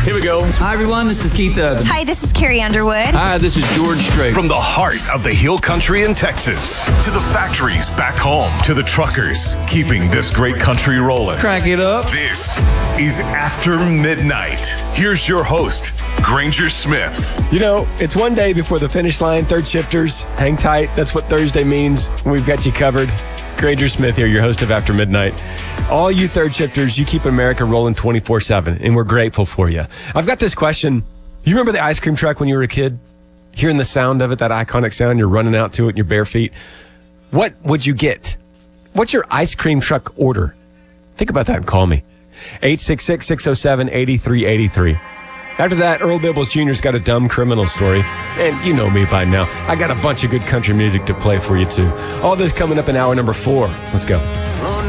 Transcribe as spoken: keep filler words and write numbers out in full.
Here we go. Hi, everyone. This is Keith Urban. Hi, this is Carrie Underwood. Hi, this is George Strait. From the heart of the Hill Country in Texas to the factories back home to the truckers keeping this great country rolling. Crank it up. This is After Midnight. Here's your host, Granger Smith. You know, it's one day before the finish line. Third shifters, hang tight. That's what Thursday means. We've got you covered. Granger Smith here, your host of After Midnight. All you third shifters, you keep America rolling twenty-four seven, and we're grateful for you. I've got this question. You remember the ice cream truck when you were a kid? Hearing the sound of it, that iconic sound, you're running out to it in your bare feet. What would you get? What's your ice cream truck order? Think about that and call me. eight six six, six oh seven, eight three eight three. After that, Earl Dibbles Junior's got a dumb criminal story. And you know me by now. I got a bunch of good country music to play for you, too. All this coming up in hour number four. Let's go.